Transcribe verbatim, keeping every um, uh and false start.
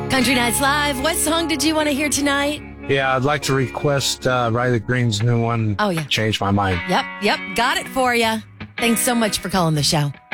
Country Nights Live. What song did you want to hear tonight? Yeah, I'd like to request uh, Riley Green's new one. Oh, yeah. Change My Mind. Yep, yep. Got it for you. Thanks so much for calling the show.